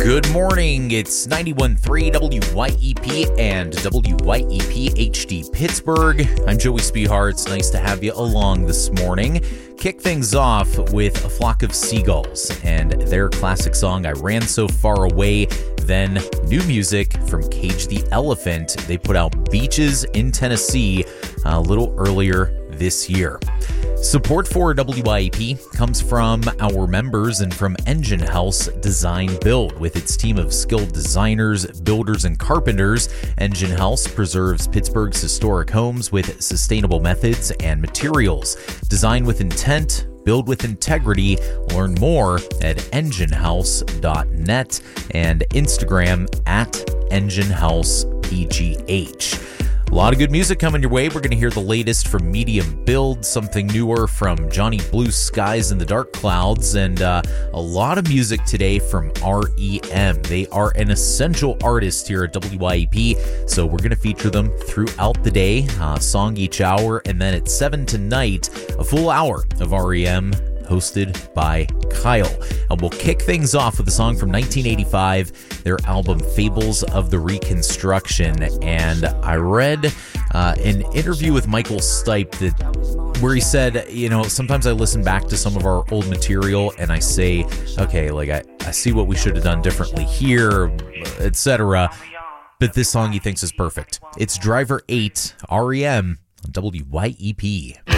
Good morning. It's 91.3 WYEP and WYEP HD Pittsburgh. I'm Joey Spihar. It's nice to have you along this morning. Kick things off with A Flock of Seagulls and their classic song, I Ran So Far Away. Then new music from Cage the Elephant. They put out Beaches in Tennessee a little earlier this year. Support for WYEP comes from our members and from Engine House Design Build. With its team of skilled designers, builders, and carpenters, Engine House preserves Pittsburgh's historic homes with sustainable methods and materials. Design with intent, build with integrity. Learn more at enginehouse.net and Instagram at EngineHousePGH. A lot of good music coming your way. We're going to hear the latest from Medium Build, something newer from Johnny Blue Skies in the Dark Clouds, and a lot of music today from REM. They are an essential artist here at WYEP, so we're going to feature them throughout the day, a song each hour, and then at 7 tonight, a full hour of REM hosted by Kyle. And we'll kick things off with a song from 1985, their album Fables of the Reconstruction. And I read an interview with Michael Stipe where he said, sometimes I listen back to some of our old material and I say, okay, I see what we should have done differently here, etc. But this song he thinks is perfect. It's Driver 8, REM, on WYEP.